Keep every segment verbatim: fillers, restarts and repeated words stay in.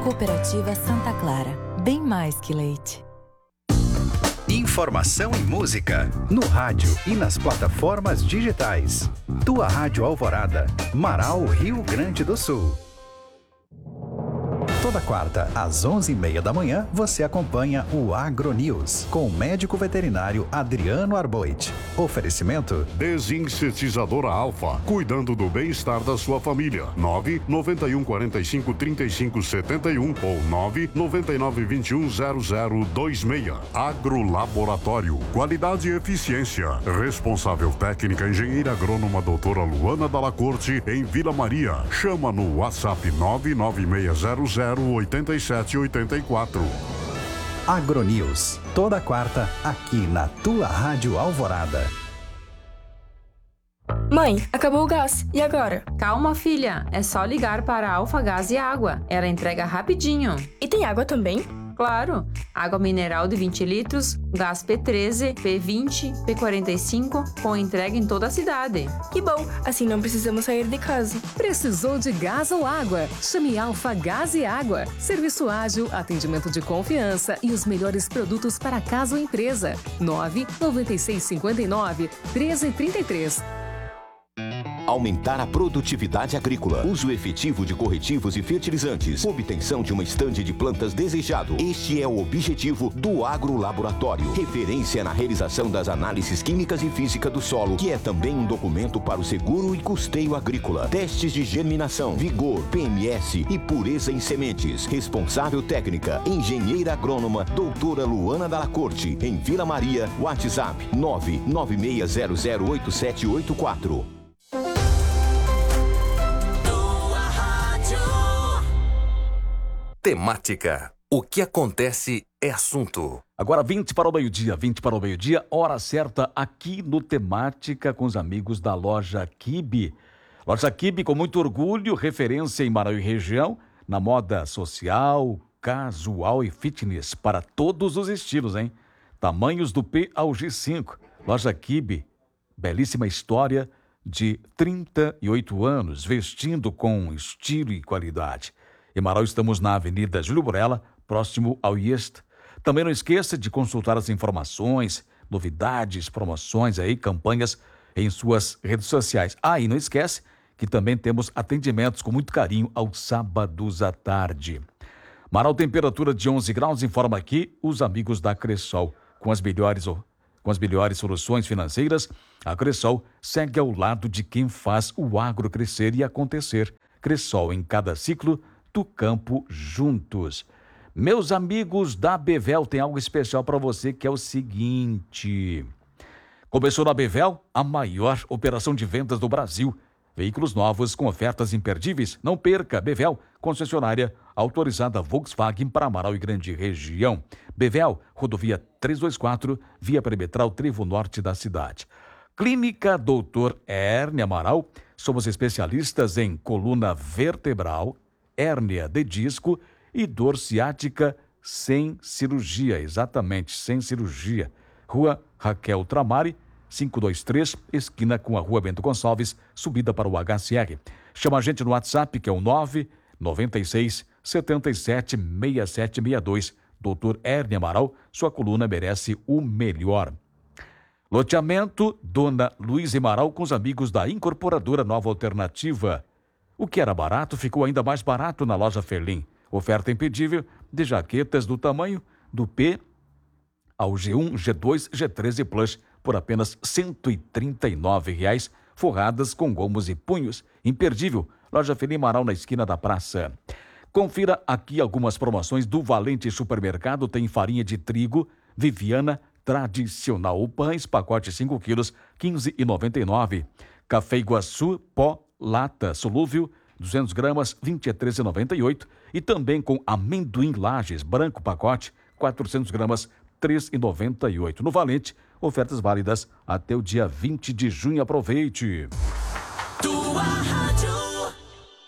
Cooperativa Santa Clara, bem mais que leite. Informação e música no rádio e nas plataformas digitais. Tua Rádio Alvorada, Marau, Rio Grande do Sul. Toda quarta, às onze e meia da manhã, você acompanha o AgroNews com o médico veterinário Adriano Arboit. Oferecimento Desinsetizadora Alfa, cuidando do bem-estar da sua família. nove nove um quatro cinco três cinco sete um ou nove nove nove dois um zero zero dois seis. Agrolaboratório, qualidade e eficiência. Responsável técnica, engenheira agrônoma doutora Luana Dalla Corte, em Vila Maria. Chama no WhatsApp nove nove seis zero zero oito sete oito quatro. AgroNews, toda quarta, aqui na tua Rádio Alvorada. Mãe, acabou o gás. E agora? Calma, filha. É só ligar para a Alfa Gás e Água. Ela entrega rapidinho. E tem água também? Claro. Água mineral de vinte litros, gás P treze, P vinte, P quarenta e cinco, com entrega em toda a cidade. Que bom, assim não precisamos sair de casa. Precisou de gás ou água? Chame Alfa Gás e Água. Serviço ágil, atendimento de confiança e os melhores produtos para casa ou empresa. nove nove seis cinco nove um três três três. Aumentar a produtividade agrícola, uso efetivo de corretivos e fertilizantes, obtenção de uma estande de plantas desejado. Este é o objetivo do Agrolaboratório, referência na realização das análises químicas e física do solo, que é também um documento para o seguro e custeio agrícola. Testes de germinação, vigor, P M S e pureza em sementes. Responsável técnica, engenheira agrônoma, doutora Luana Dalla Corte, em Vila Maria, WhatsApp nove nove seis zero zero oito sete oito quatro. Temática. O que acontece é assunto. Agora vinte para o meio-dia, vinte para o meio-dia, hora certa aqui no Temática com os amigos da Loja Kibe. Loja Kibe com muito orgulho, referência em Marau e região, na moda social, casual e fitness para todos os estilos, hein? Tamanhos do P ao G cinco. Loja Kibe, belíssima história de trinta e oito anos, vestindo com estilo e qualidade. Em Marau estamos na Avenida Júlio Borella, próximo ao I E S T. Também não esqueça de consultar as informações, novidades, promoções aí, campanhas em suas redes sociais. Ah, e não esquece que também temos atendimentos com muito carinho aos sábados à tarde. Marau, temperatura de onze graus, informa aqui os amigos da Cressol. Com as melhores, com as melhores soluções financeiras, a Cressol segue ao lado de quem faz o agro crescer e acontecer. Cressol, em cada ciclo do campo juntos. Meus amigos da Bevel, tem algo especial para você que é o seguinte. Começou na Bevel a maior operação de vendas do Brasil. Veículos novos com ofertas imperdíveis. Não perca, Bevel, concessionária autorizada Volkswagen para Marau e Grande Região. Bevel, rodovia trezentos e vinte e quatro, via perimetral Trevo Norte da cidade. Clínica doutor Hérnia Amaral, somos especialistas em coluna vertebral, hérnia de disco e dor ciática sem cirurgia, exatamente, sem cirurgia. Rua Raquel Tramari, quinhentos e vinte e três, esquina com a Rua Bento Gonçalves, subida para o H C R. Chama a gente no WhatsApp, que é o nove nove seis sete sete seis sete seis dois. doutor Hérnia Amaral, sua coluna merece o melhor. Loteamento Dona Luiz Amaral com os amigos da Incorporadora Nova Alternativa. O que era barato ficou ainda mais barato na loja Ferlim. Oferta imperdível de jaquetas do tamanho do P ao G um, G dois, G treze Plus por apenas cento e trinta e nove reais, forradas com gomos e punhos. Imperdível. Loja Ferlim Amaral na esquina da praça. Confira aqui algumas promoções do Valente Supermercado. Tem farinha de trigo Viviana tradicional. Pães, pacote cinco quilos, quinze reais e noventa e nove centavos. Café Iguaçu, pó lata solúvel, duzentas gramas, vinte e três reais e noventa e oito centavos. E também com amendoim Lages, branco pacote, quatrocentas gramas, três reais e noventa e oito centavos. No Valente, ofertas válidas até o dia vinte de junho. Aproveite! Tua rádio.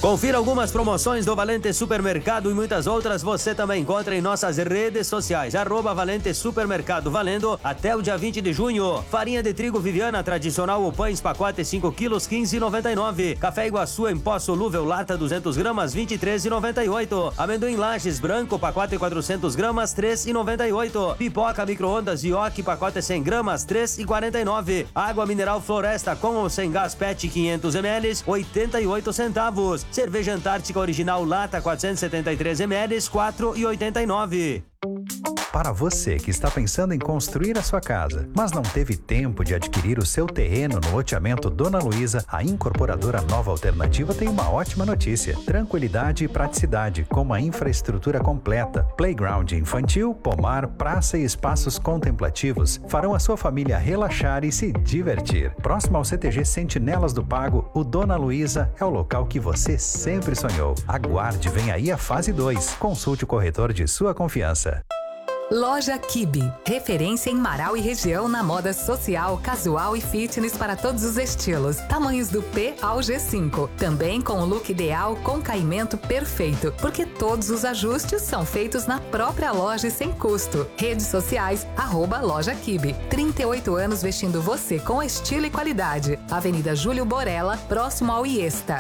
Confira algumas promoções do Valente Supermercado e muitas outras você também encontra em nossas redes sociais. Arroba Valente Supermercado, valendo até o dia vinte de junho. Farinha de trigo Viviana tradicional ou pães pacote cinco quilos, quinze reais e noventa e nove centavos. Café Iguaçu em pó solúvel lata duzentas gramas, vinte e três reais e noventa e oito centavos. Amendoim Lages branco pacote quatrocentas gramas, três reais e noventa e oito centavos. Pipoca micro-ondas Ioki pacote cem gramas, três reais e quarenta e nove centavos. Água mineral Floresta com ou sem gás P E T quinhentos mililitros, oitenta e oito centavos. Cerveja Antártica Original Lata quatrocentos e setenta e três mililitros, quatro reais e oitenta e nove centavos. Para você que está pensando em construir a sua casa, mas não teve tempo de adquirir o seu terreno no loteamento Dona Luísa, a incorporadora Nova Alternativa tem uma ótima notícia. Tranquilidade e praticidade, com uma infraestrutura completa. Playground infantil, pomar, praça e espaços contemplativos farão a sua família relaxar e se divertir. Próximo ao C T G Sentinelas do Pago, o Dona Luísa é o local que você sempre sonhou. Aguarde, vem aí a fase dois. Consulte o corretor de sua confiança. Loja Kibe, referência em Marau e região na moda social, casual e fitness para todos os estilos. Tamanhos do P ao G cinco. Também com o look ideal com caimento perfeito, porque todos os ajustes são feitos na própria loja e sem custo. Redes sociais, arroba Loja Kibe. trinta e oito anos vestindo você com estilo e qualidade. Avenida Júlio Borella, próximo ao Iesta.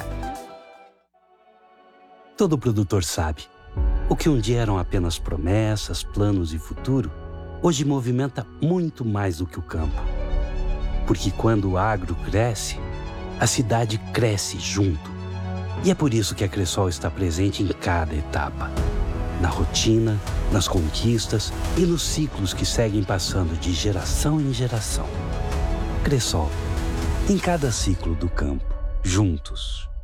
Todo produtor sabe. O que um dia eram apenas promessas, planos e futuro, hoje movimenta muito mais do que o campo. Porque quando o agro cresce, a cidade cresce junto. E é por isso que a Cressol está presente em cada etapa. Na rotina, nas conquistas e nos ciclos que seguem passando de geração em geração. Cressol, em cada ciclo do campo, juntos.